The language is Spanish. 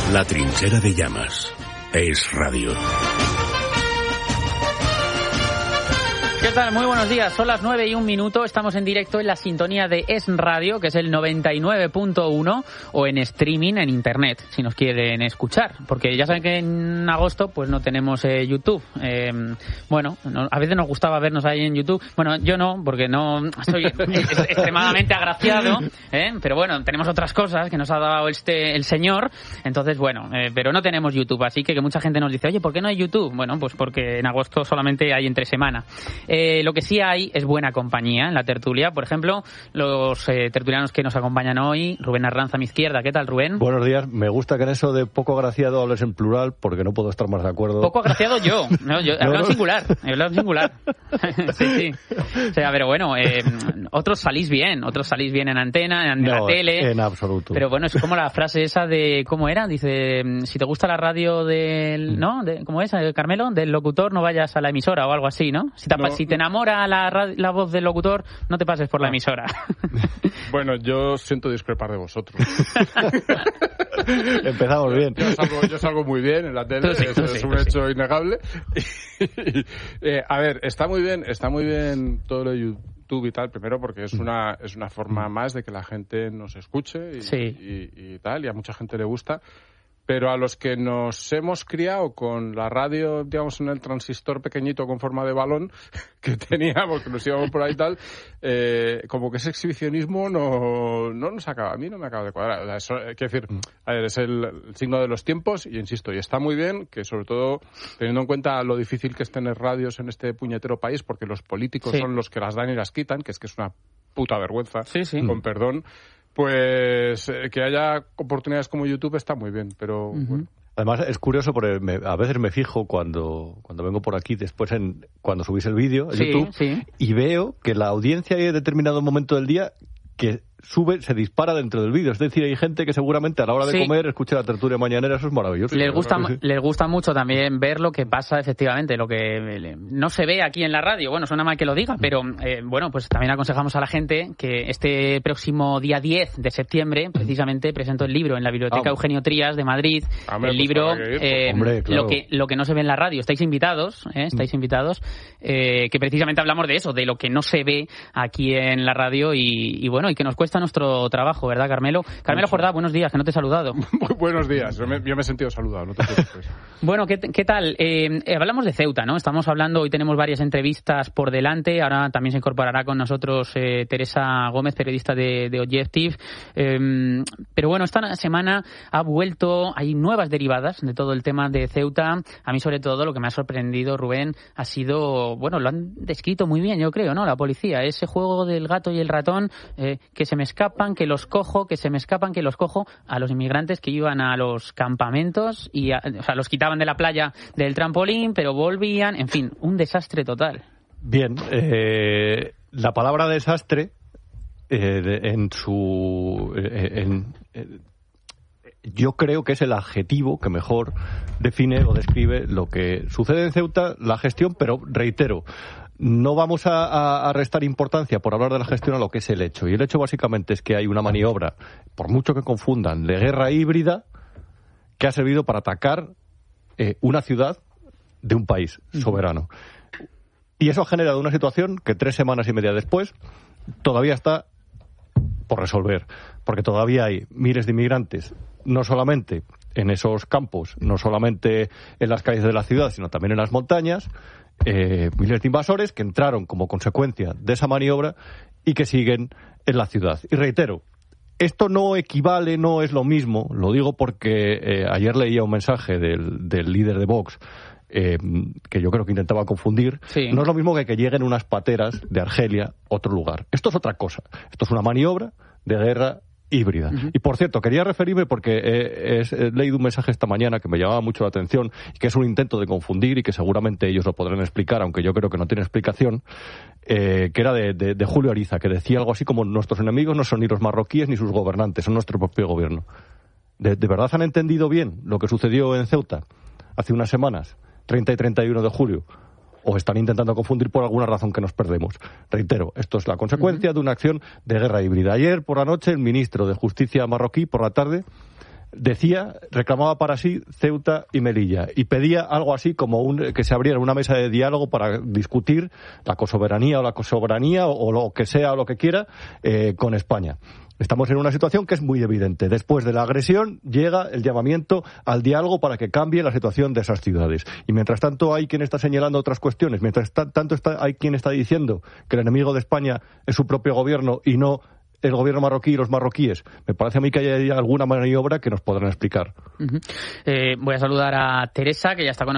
La trinchera de llamas. Es radio. ¿Qué tal? Muy buenos días. Son las 9:01. Estamos en directo en la sintonía de Es Radio, que es el 99.1, o en streaming en internet, si nos quieren escuchar. Porque ya saben que en agosto pues no tenemos YouTube. A veces nos gustaba vernos ahí en YouTube. Bueno, yo no, porque no soy extremadamente agraciado, pero bueno, tenemos otras cosas que nos ha dado el señor. Entonces, pero no tenemos YouTube. Así que mucha gente nos dice, oye, ¿por qué no hay YouTube? Bueno, pues porque en agosto solamente hay entre semana. Lo que sí hay es buena compañía en la tertulia. Por ejemplo, los tertulianos que nos acompañan hoy, Rubén Arranz a mi izquierda. ¿Qué tal, Rubén? Buenos días. Me gusta que en eso de poco agraciado hables en plural, porque no puedo estar más de acuerdo. Poco agraciado yo. No, yo he hablado en singular. Sí. O sea, pero bueno, otros salís bien en antena, en la tele. En absoluto. Pero bueno, es como la frase esa de, ¿cómo era? Dice, si te gusta la radio ¿no? ¿Cómo es, Carmelo? Del locutor, no vayas a la emisora o algo así, ¿no? Si te enamora la voz del locutor, no te pases por la emisora. Bueno, yo siento discrepar de vosotros. Empezamos bien. Yo salgo muy bien en la tele, es un hecho innegable. A ver, está muy bien todo lo de YouTube y tal, primero porque es una forma más de que la gente nos escuche y tal, y a mucha gente le gusta. Pero a los que nos hemos criado con la radio, digamos, en el transistor pequeñito con forma de balón que teníamos, que nos íbamos por ahí y tal, como que ese exhibicionismo no nos acaba, a mí no me acaba de cuadrar. O sea, quiero decir, a ver, es el signo de los tiempos y insisto, y está muy bien que, sobre todo, teniendo en cuenta lo difícil que es tener radios en este puñetero país, porque los políticos son los que las dan y las quitan, que es una puta vergüenza, con perdón. Pues que haya oportunidades como YouTube está muy bien, pero bueno. Además es curioso porque a veces me fijo cuando vengo por aquí, después cuando subís el vídeo a YouTube, y veo que la audiencia hay determinado momento del día que se dispara dentro del vídeo. Es decir, hay gente que seguramente a la hora de comer escucha la tertulia mañanera. Eso es maravilloso. Les gusta mucho también ver lo que pasa, efectivamente, lo que no se ve aquí en la radio. Bueno, suena mal que lo diga, pero pues también aconsejamos a la gente que este próximo día 10 de septiembre, precisamente, presento el libro en la Biblioteca Eugenio Trías de Madrid. El libro, claro. lo que no se ve en la radio. Estáis invitados, que precisamente hablamos de eso, de lo que no se ve aquí en la radio y que nos cuesta nuestro trabajo, ¿verdad, Carmelo? Carmelo Jordá, buenos días, que no te he saludado. Buenos días, yo me he sentido saludado, no te preocupes. Bueno, ¿qué tal? Hablamos de Ceuta, ¿no? Estamos hablando, hoy tenemos varias entrevistas por delante, ahora también se incorporará con nosotros Teresa Gómez, periodista de Objective, pero bueno, esta semana ha vuelto, hay nuevas derivadas de todo el tema de Ceuta. A mí, sobre todo, lo que me ha sorprendido, Rubén, ha sido, lo han descrito muy bien, yo creo, ¿no? La policía, ese juego del gato y el ratón, que se me escapan, que los cojo, a los inmigrantes que iban a los campamentos y los quitaban de la playa del trampolín, pero volvían, en fin, un desastre total. Bien, la palabra desastre yo creo que es el adjetivo que mejor define o describe lo que sucede en Ceuta, la gestión, pero reitero, no vamos a restar importancia por hablar de la gestión a lo que es el hecho. Y el hecho básicamente es que hay una maniobra, por mucho que confundan, de guerra híbrida que ha servido para atacar una ciudad de un país soberano. Y eso ha generado una situación que 3 semanas y media después todavía está por resolver, porque todavía hay miles de inmigrantes, no solamente en esos campos, no solamente en las calles de la ciudad, sino también en las montañas, miles de invasores que entraron como consecuencia de esa maniobra y que siguen en la ciudad. Y reitero, esto no equivale, no es lo mismo, lo digo porque ayer leía un mensaje del líder de Vox, que yo creo que intentaba confundir. No es lo mismo que lleguen unas pateras de Argelia a otro lugar. Esto es otra cosa. Esto es una maniobra de guerra híbrida. Y por cierto, quería referirme porque he leído un mensaje esta mañana que me llamaba mucho la atención y que es un intento de confundir y que seguramente ellos lo podrán explicar, aunque yo creo que no tiene explicación, que era de Julio Ariza, que decía algo así como: nuestros enemigos no son ni los marroquíes ni sus gobernantes, son nuestro propio gobierno. ¿De verdad han entendido bien lo que sucedió en Ceuta hace unas semanas, 30 y 31 de julio? ¿O están intentando confundir por alguna razón que nos perdemos? Reitero, esto es la consecuencia de una acción de guerra híbrida. Ayer por la noche el ministro de Justicia marroquí, por la tarde, reclamaba para sí Ceuta y Melilla y pedía algo así como que se abriera una mesa de diálogo para discutir la cosoberanía o lo que sea o lo que quiera con España. Estamos en una situación que es muy evidente. Después de la agresión llega el llamamiento al diálogo para que cambie la situación de esas ciudades. Y mientras tanto hay quien está señalando otras cuestiones, mientras tanto hay quien está diciendo que el enemigo de España es su propio gobierno y no el gobierno marroquí y los marroquíes. Me parece a mí que hay alguna maniobra que nos podrán explicar. Voy a saludar a Teresa, que ya está con nosotros.